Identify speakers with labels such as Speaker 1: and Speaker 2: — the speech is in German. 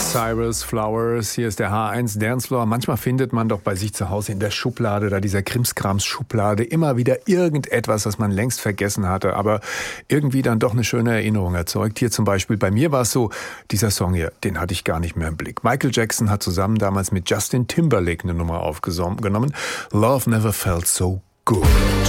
Speaker 1: Cyrus, Flowers, hier ist der H1 Dancefloor. Manchmal findet man doch bei sich zu Hause in der Schublade, da dieser Krimskrams-Schublade, immer wieder irgendetwas, das man längst vergessen hatte, aber irgendwie dann doch eine schöne Erinnerung erzeugt. Hier zum Beispiel, bei mir war es so, dieser Song hier, den hatte ich gar nicht mehr im Blick. Michael Jackson hat zusammen damals mit Justin Timberlake eine Nummer aufgenommen. Love Never Felt So Good.